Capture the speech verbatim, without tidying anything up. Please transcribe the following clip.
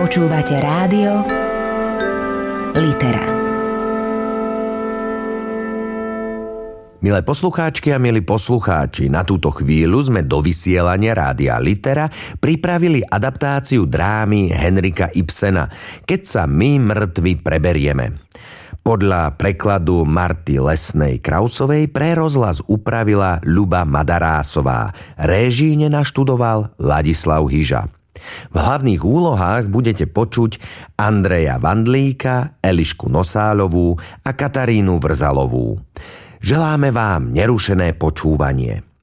Počúvate rádio Litera. Milé poslucháčky a milí poslucháči, na túto chvíľu sme do vysielania Rádia Litera pripravili adaptáciu drámy Henrika Ibsena Keď sa my mŕtvi preberieme. Podľa prekladu Marty Lesnej Krausovej pre rozhlas upravila Ľuba Madarásová, réžíne naštudoval Ladislav Hyža. V hlavných úlohách budete počuť Andreja Vandlíka, Elišku Nosálovú a Katarínu Vrzalovú. Želáme vám nerušené počúvanie.